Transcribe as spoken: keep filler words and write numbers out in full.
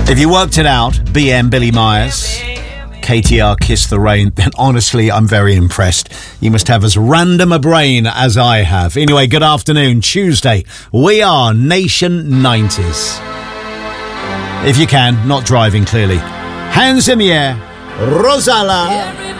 If you worked it out, B M Billy Myers, K T R Kiss the Rain, then honestly, I'm very impressed. You must have as random a brain as I have. Anyway, good afternoon. Tuesday, we are Nation nineties. If you can, not driving clearly. Hands in the air. Rosala.